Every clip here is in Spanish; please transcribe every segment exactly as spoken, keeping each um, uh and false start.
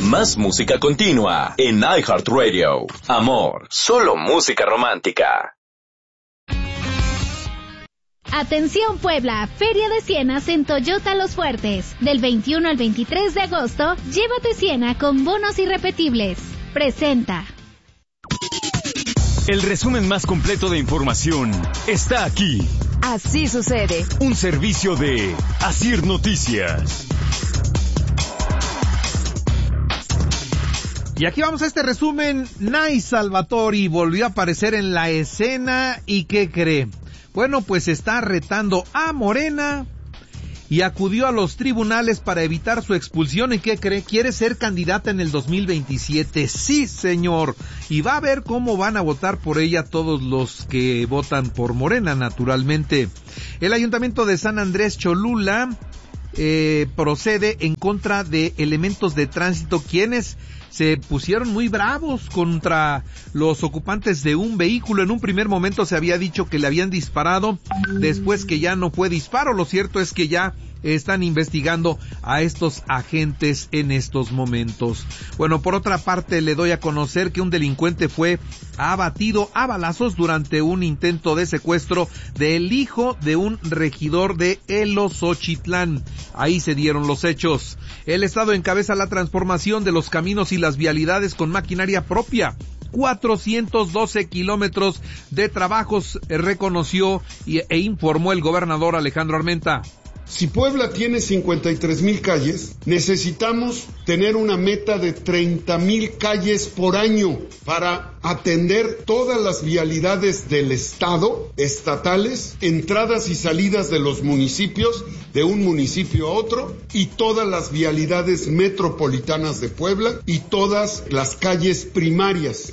Más música continua en iHeartRadio. Amor, solo música romántica. Atención Puebla, Feria de Sienas en Toyota Los Fuertes. Del veintiuno al veintitrés de agosto, llévate Siena con bonos irrepetibles. Presenta. El resumen más completo de información está aquí. Así sucede. Un servicio de Asir Noticias. Y aquí vamos a este resumen. Nay Salvatori volvió a aparecer en la escena y ¿qué cree? Bueno, pues está retando a Morena y acudió a los tribunales para evitar su expulsión. ¿Y qué cree? Quiere ser candidata en el dos mil veintisiete. Sí, señor. Y va a ver cómo van a votar por ella todos los que votan por Morena, naturalmente. El Ayuntamiento de San Andrés Cholula eh, procede en contra de elementos de tránsito quienes se pusieron muy bravos contra los ocupantes de un vehículo. En un primer momento se había dicho que le habían disparado, después que ya no fue disparo. Lo cierto es que ya están investigando a estos agentes en estos momentos. Bueno, por otra parte, le doy a conocer que un delincuente fue abatido a balazos durante un intento de secuestro del hijo de un regidor de Elosochitlán. Ahí se dieron los hechos. El Estado encabeza la transformación de los caminos y las vialidades con maquinaria propia. cuatrocientos doce kilómetros de trabajos reconoció y, e informó el gobernador Alejandro Armenta. Si Puebla tiene cincuenta y tres mil calles, necesitamos tener una meta de treinta mil calles por año para atender todas las vialidades del Estado, estatales, entradas y salidas de los municipios, de un municipio a otro, y todas las vialidades metropolitanas de Puebla y todas las calles primarias.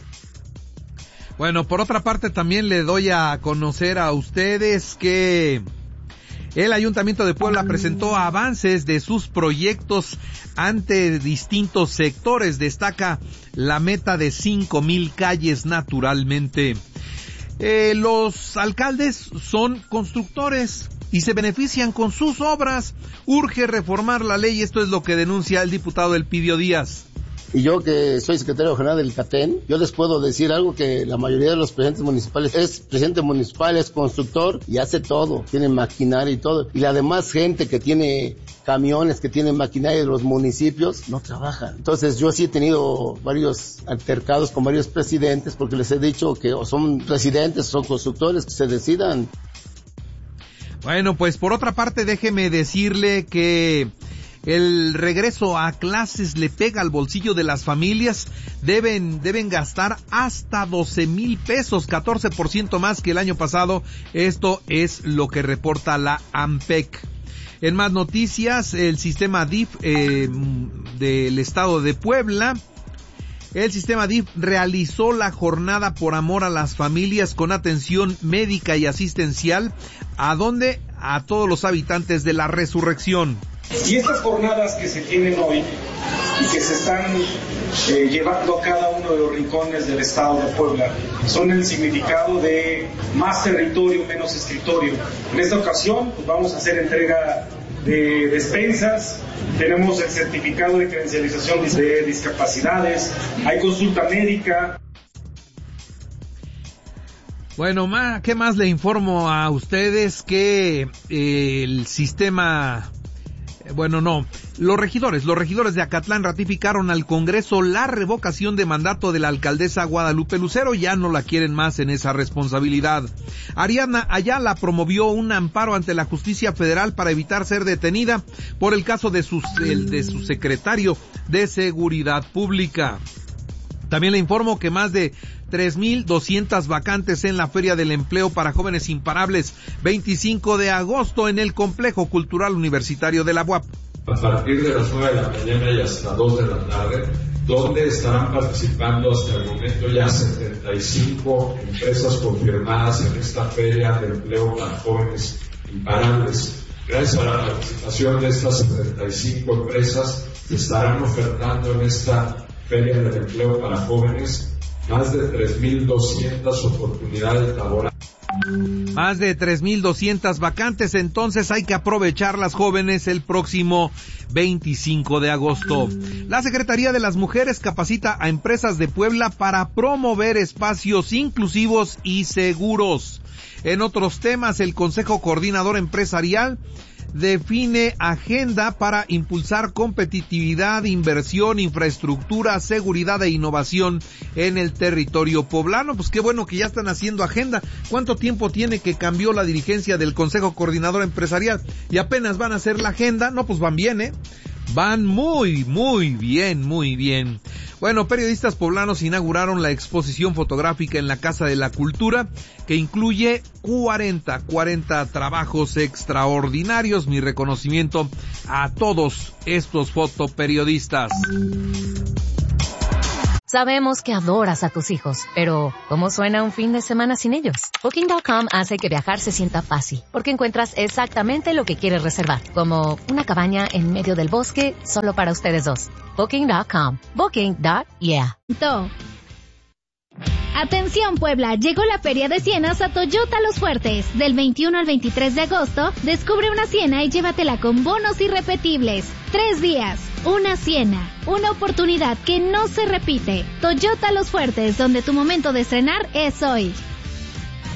Bueno, por otra parte también le doy a conocer a ustedes que el Ayuntamiento de Puebla presentó avances de sus proyectos ante distintos sectores. Destaca la meta de cinco mil calles naturalmente. Eh, los alcaldes son constructores y se benefician con sus obras. Urge reformar la ley, esto es lo que denuncia el diputado Elpidio Díaz. Y yo que soy secretario general del CATEN, yo les puedo decir algo que la mayoría de los presidentes municipales es presidente municipal, es constructor y hace todo, tiene maquinaria y todo. Y la demás gente que tiene camiones, que tiene maquinaria de los municipios, no trabajan. Entonces yo sí he tenido varios altercados con varios presidentes porque les he dicho que o son presidentes o son constructores, que se decidan. Bueno, pues por otra parte déjeme decirle que el regreso a clases le pega al bolsillo de las familias. Deben, deben gastar hasta doce mil pesos, catorce por ciento más que el año pasado. Esto es lo que reporta la AMPEC. En más noticias, el sistema D I F eh, del estado de Puebla. El sistema D I F realizó la jornada por amor a las familias con atención médica y asistencial. ¿A dónde? A todos los habitantes de la Resurrección. Y estas jornadas que se tienen hoy y que se están eh, llevando a cada uno de los rincones del estado de Puebla son el significado de más territorio, menos escritorio. En esta ocasión pues, vamos a hacer entrega de despensas, tenemos el certificado de credencialización de discapacidades, hay consulta médica. Bueno, ma, ¿qué más le informo a ustedes? Que eh, el sistema... Bueno, no, los regidores, los regidores de Acatlán ratificaron al Congreso la revocación de mandato de la alcaldesa Guadalupe Lucero, ya no la quieren más en esa responsabilidad. Ariadna Ayala promovió un amparo ante la justicia federal para evitar ser detenida por el caso de su, el, de su secretario de Seguridad Pública. También le informo que más de tres mil doscientas vacantes en la Feria del Empleo para Jóvenes Imparables, veinticinco de agosto en el Complejo Cultural Universitario de la U A P. A partir de las nueve de la mañana y hasta dos de la tarde, donde estarán participando hasta el momento ya setenta y cinco empresas confirmadas en esta Feria del Empleo para Jóvenes Imparables. Gracias a la participación de estas setenta y cinco empresas, se estarán ofertando en esta Feria del Empleo para Jóvenes más de tres mil doscientas oportunidades laborales. Más de tres mil doscientas vacantes, entonces hay que aprovecharlas, jóvenes, el próximo veinticinco de agosto. La Secretaría de las Mujeres capacita a empresas de Puebla para promover espacios inclusivos y seguros. En otros temas, el Consejo Coordinador Empresarial define agenda para impulsar competitividad, inversión, infraestructura, seguridad e innovación en el territorio poblano. Pues qué bueno que ya están haciendo agenda. ¿Cuánto tiempo tiene que cambió la dirigencia del Consejo Coordinador Empresarial? Y apenas van a hacer la agenda. No, pues van bien, ¿eh? Van muy, muy bien, muy bien. Bueno, periodistas poblanos inauguraron la exposición fotográfica en la Casa de la Cultura, que incluye cuarenta, cuarenta trabajos extraordinarios. Mi reconocimiento a todos estos fotoperiodistas. Sabemos que adoras a tus hijos, pero ¿cómo suena un fin de semana sin ellos? Booking punto com hace que viajar se sienta fácil, porque encuentras exactamente lo que quieres reservar, como una cabaña en medio del bosque solo para ustedes dos. Booking punto com. Booking. Yeah. Atención Puebla, llegó la Feria de Cienas a Toyota Los Fuertes. Del veintiuno al veintitrés de agosto, descubre una ciena y llévatela con bonos irrepetibles. Tres días, una ciena, una oportunidad que no se repite. Toyota Los Fuertes, donde tu momento de estrenar es hoy.